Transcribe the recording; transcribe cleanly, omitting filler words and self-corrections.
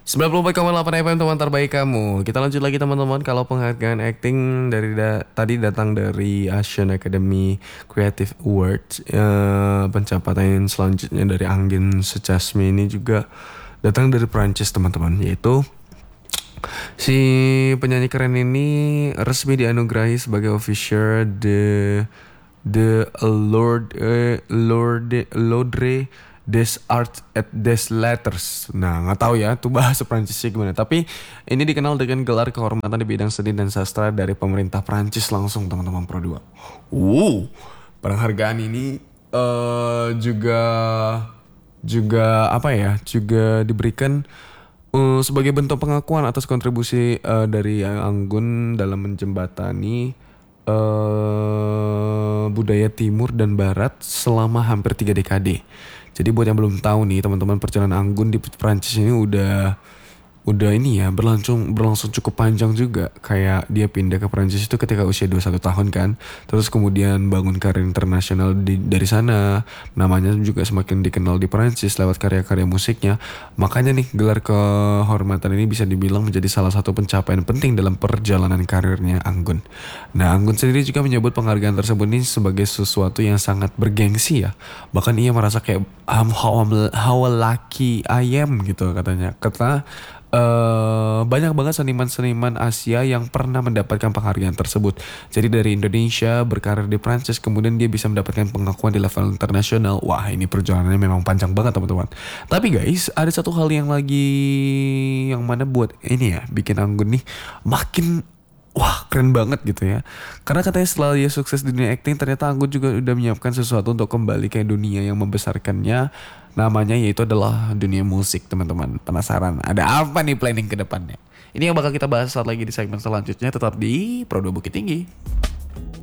94,8 FM teman terbaik kamu. Kita lanjut lagi teman-teman. Kalau penghargaan acting dari tadi datang dari Asian Academy Creative Awards, pencapaian selanjutnya dari Angin Secasmi ini juga datang dari Prancis teman-teman, yaitu si penyanyi keren ini resmi dianugerahi sebagai officier de L'Ordre des Arts et des Letters. Nah, nggak tahu ya tuh bahasa Prancisnya gimana. Tapi ini dikenal dengan gelar kehormatan di bidang seni dan sastra dari pemerintah Prancis langsung teman-teman Pro 2. Penghargaan ini juga juga apa ya? Juga diberikan sebagai bentuk pengakuan atas kontribusi dari Anggun dalam menjembatani budaya timur dan barat selama hampir 3 dekade. Jadi buat yang belum tahu nih teman-teman, perjalanan Anggun di Prancis ini udah ini ya berlangsung cukup panjang juga. Kayak dia pindah ke Prancis itu ketika usia 21 tahun kan. Terus kemudian bangun karir internasional dari sana. Namanya juga semakin dikenal di Prancis lewat karya-karya musiknya. Makanya nih gelar kehormatan ini bisa dibilang menjadi salah satu pencapaian penting dalam perjalanan karirnya Anggun. Nah, Anggun sendiri juga menyebut penghargaan tersebut ini sebagai sesuatu yang sangat bergengsi ya. Bahkan ia merasa kayak how lucky I am gitu katanya. Banyak banget seniman-seniman Asia yang pernah mendapatkan penghargaan tersebut. Jadi dari Indonesia berkarir di Prancis, kemudian dia bisa mendapatkan pengakuan di level internasional. Wah, ini perjalanannya memang panjang banget teman-teman. Tapi guys, ada satu hal yang mana buat ini ya bikin Anggun nih makin keren banget gitu ya. Karena katanya setelah dia sukses di dunia acting, ternyata Anggun juga udah menyiapkan sesuatu untuk kembali ke dunia yang membesarkannya. Namanya yaitu adalah dunia musik teman-teman. Penasaran ada apa nih planning ke depannya? Ini yang bakal kita bahas saat lagi di segmen selanjutnya. Tetap di Pro 2 Bukit Tinggi.